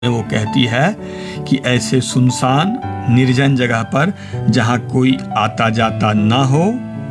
वो कहती है कि ऐसे सुनसान निर्जन जगह पर जहाँ कोई आता जाता ना हो,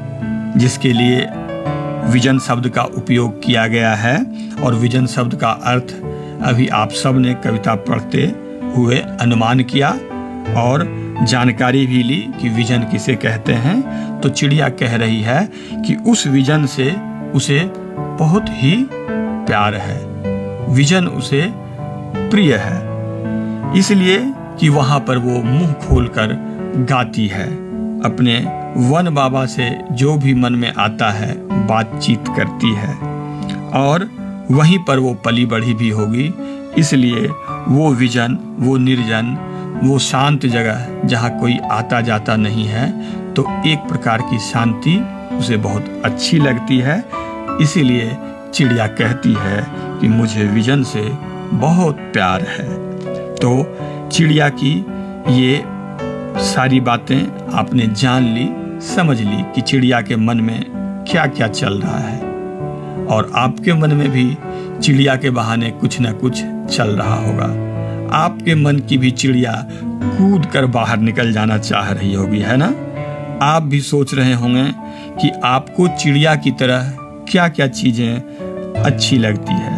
जिसके लिए विजन शब्द का उपयोग किया गया है। और विजन शब्द का अर्थ अभी आप सब ने कविता पढ़ते हुए अनुमान किया और जानकारी भी ली कि विजन किसे कहते हैं। तो चिड़िया कह रही है कि उस विजन से उसे बहुत ही प्यार है, विजन उसे प्रिय है, इसलिए कि वहाँ पर वो मुंह खोलकर गाती है, अपने वन बाबा से जो भी मन में आता है बातचीत करती है और वहीं पर वो पली बढ़ी भी होगी। इसलिए वो विजन, वो निर्जन, वो शांत जगह जहाँ कोई आता जाता नहीं है, तो एक प्रकार की शांति उसे बहुत अच्छी लगती है। इसीलिए चिड़िया कहती है कि मुझे विजन से बहुत प्यार है। तो चिड़िया की ये सारी बातें आपने जान ली, समझ ली कि चिड़िया के मन में क्या क्या चल रहा है, और आपके मन में भी चिड़िया के बहाने कुछ न कुछ चल रहा होगा। आपके मन की भी चिड़िया कूद कर बाहर निकल जाना चाह रही होगी, है ना। आप भी सोच रहे होंगे कि आपको चिड़िया की तरह क्या क्या चीजें अच्छी लगती है,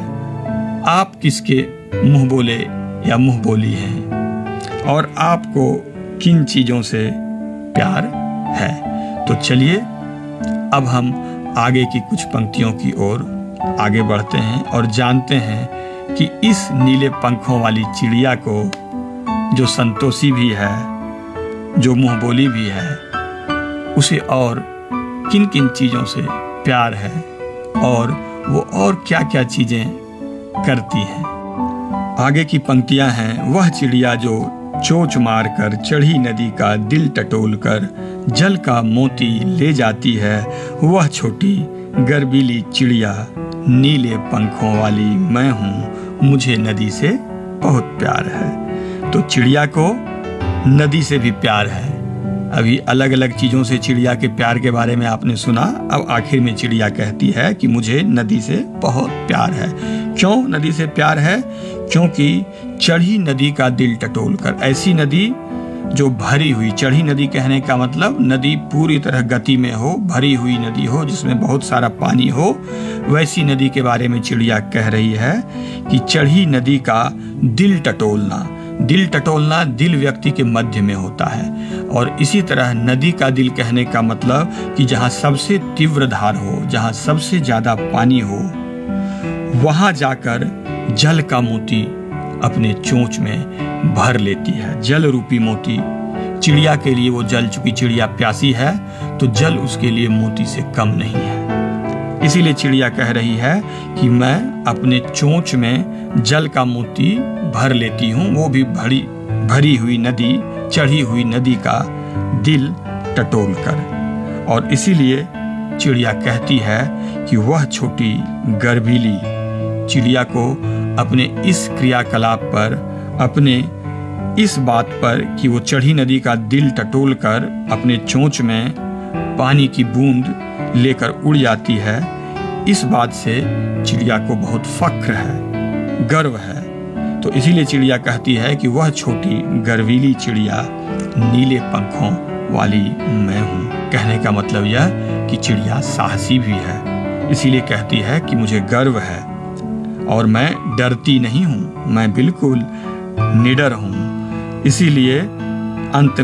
आप किसके मुंह बोले या मुंह बोली हैं, और आपको किन चीजों से प्यार है। तो चलिए अब हम आगे की कुछ पंक्तियों की ओर आगे बढ़ते हैं और जानते हैं कि इस नीले पंखों वाली चिड़िया को, जो संतोषी भी है, जो मुंह बोली भी है, उसे और किन किन चीजों से प्यार है और वो और क्या क्या चीजें करती हैं। आगे की पंक्तियां हैं, वह चिड़िया जो चोंच मार कर चढ़ी नदी का दिल टटोल कर जल का मोती ले जाती है, वह छोटी गर्वीली चिड़िया नीले पंखों वाली मैं हूँ, मुझे नदी से बहुत प्यार है। तो चिड़िया को नदी से भी प्यार है। अभी अलग अलग चीज़ों से चिड़िया के प्यार के बारे में आपने सुना। अब आखिर में चिड़िया कहती है कि मुझे नदी से बहुत प्यार है। क्यों नदी से प्यार है? क्योंकि चढ़ी नदी का दिल टटोल कर, ऐसी नदी जो भरी हुई, चढ़ी नदी कहने का मतलब नदी पूरी तरह गति में हो, भरी हुई नदी हो, जिसमें बहुत सारा पानी हो, वैसी नदी के बारे में चिड़िया कह रही है कि चढ़ी नदी का दिल टटोलना। दिल टटोलना दिल व्यक्ति के मध्य में होता है, और इसी तरह नदी का दिल कहने का मतलब कि जहाँ सबसे तीव्र धार हो, जहाँ सबसे ज्यादा पानी हो, वहां जाकर जल का मोती अपने चोंच में भर लेती है। जल रूपी मोती चिड़िया के लिए, वो जल, चूंकि चिड़िया प्यासी है तो जल उसके लिए मोती से कम नहीं है। इसीलिए चिड़िया कह रही है कि मैं अपने चोंच में जल का मोती भर लेती हूँ, वो भी भरी हुई नदी, चढ़ी हुई नदी का दिल टटोल कर। और इसीलिए चिड़िया कहती है कि वह छोटी गर्वीली चिड़िया को अपने इस क्रियाकलाप पर, अपने इस बात पर कि वो चढ़ी नदी का दिल टटोल कर अपने चोंच में पानी की बूंद लेकर उड़ जाती है, इस बात से चिड़िया को बहुत फख्र है, गर्व है। तो इसीलिए चिड़िया कहती है कि वह छोटी गर्वीली चिड़िया नीले पंखों वाली मैं हूँ। कहने का मतलब यह कि चिड़िया साहसी भी है, इसीलिए कहती है कि मुझे गर्व है और मैं डरती नहीं हूँ, मैं बिल्कुल निडर हूँ। इसीलिए अंत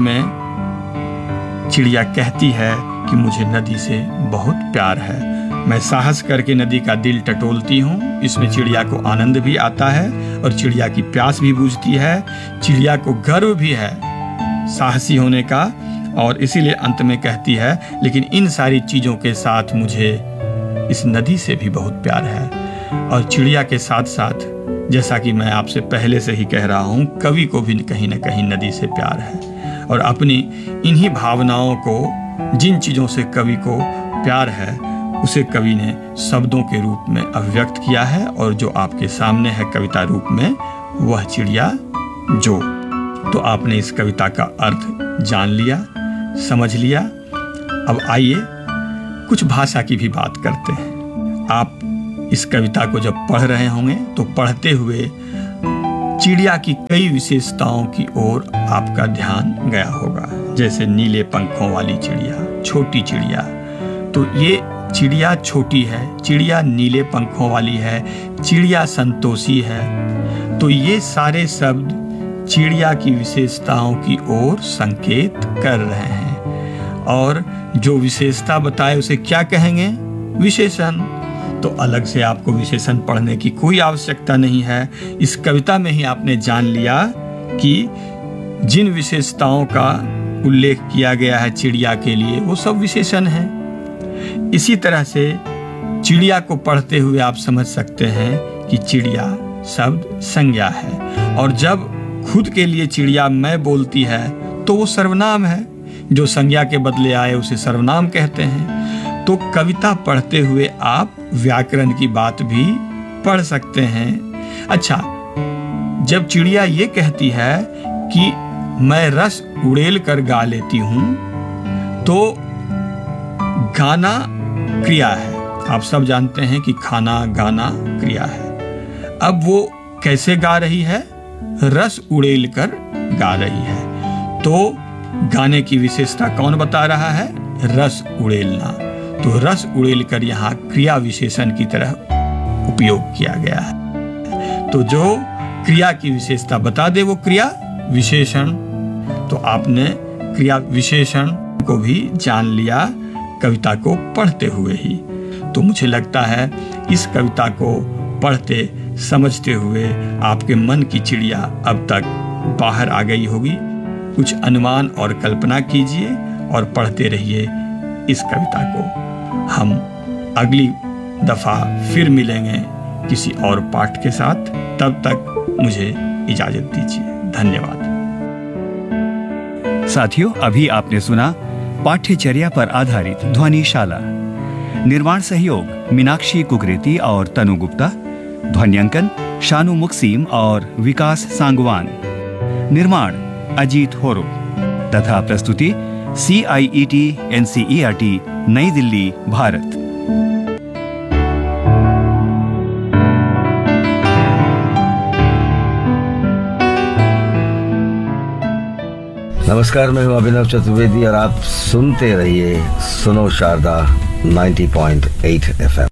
में चिड़िया कहती है कि मुझे नदी से बहुत प्यार है, मैं साहस करके नदी का दिल टटोलती हूँ। इसमें चिड़िया को आनंद भी आता है और चिड़िया की प्यास भी बुझती है, चिड़िया को गर्व भी है साहसी होने का, और इसीलिए अंत में कहती है लेकिन इन सारी चीज़ों के साथ मुझे इस नदी से भी बहुत प्यार है। और चिड़िया के साथ साथ, जैसा कि मैं आपसे पहले से ही कह रहा हूँ, कवि को भी कहीं न कहीं नदी से प्यार है, और अपनी इन्हीं भावनाओं को, जिन चीज़ों से कवि को प्यार है, उसे कवि ने शब्दों के रूप में अभिव्यक्त किया है, और जो आपके सामने है कविता रूप में, वह चिड़िया जो। तो आपने इस कविता का अर्थ जान लिया, समझ लिया। अब आइए कुछ भाषा की भी बात करते हैं। आप इस कविता को जब पढ़ रहे होंगे तो पढ़ते हुए चिड़िया की कई विशेषताओं की ओर आपका ध्यान गया होगा, जैसे नीले पंखों वाली चिड़िया, छोटी चिड़िया। तो ये चिड़िया छोटी है, चिड़िया नीले पंखों वाली है, चिड़िया संतोषी है। तो ये सारे शब्द चिड़िया की विशेषताओं की ओर संकेत कर रहे हैं। और जो विशेषता बताए उसे क्या कहेंगे? विशेषण। तो अलग से आपको विशेषण पढ़ने की कोई आवश्यकता नहीं है। इस कविता में ही आपने जान लिया कि जिन विशेषताओं का उल्लेख किया गया है चिड़िया के लिए, वो सब विशेषण हैं। इसी तरह से चिड़िया को पढ़ते हुए आप समझ सकते हैं कि चिड़िया शब्द संज्ञा है, और जब खुद के लिए चिड़िया मैं बोलती है तो वो सर्वनाम है। जो संज्ञा के बदले आए उसे सर्वनाम कहते हैं। तो कविता पढ़ते हुए आप व्याकरण की बात भी पढ़ सकते हैं। अच्छा, जब चिड़िया ये कहती है कि मैं रस उड़ेल कर गा लेती हूं, तो गाना क्रिया है। आप सब जानते हैं कि खाना गाना क्रिया है। अब वो कैसे गा रही है? रस उड़ेल कर गा रही है। तो गाने की विशेषता कौन बता रहा है? रस उड़ेलना। तो रस उड़ेल कर यहाँ क्रिया विशेषण की तरह उपयोग किया गया है। तो जो क्रिया की विशेषता बता दे वो क्रिया विशेषण। तो आपने क्रिया विशेषण को भी जान लिया कविता को पढ़ते हुए ही। तो मुझे लगता है इस कविता को पढ़ते समझते हुए आपके मन की चिड़िया अब तक बाहर आ गई होगी। कुछ अनुमान और कल्पना कीजिए और पढ़ते रहिए इस कविता को। हम अगली दफा फिर मिलेंगे किसी और पाठ के साथ। तब तक मुझे इजाजत दीजिए। धन्यवाद। साथियों, अभी आपने सुना पाठ्यचर्या पर आधारित ध्वनिशाला। निर्माण सहयोग मीनाक्षी कुकरेती और तनु गुप्ता। ध्वन्यांकन शानू मुक्सीम और विकास सांगवान। निर्माण अजीत होरो तथा प्रस्तुति CIET NCERT नई दिल्ली, भारत। नमस्कार, मैं हूं अभिनव चतुर्वेदी और आप सुनते रहिए सुनो शारदा 90.8 FM।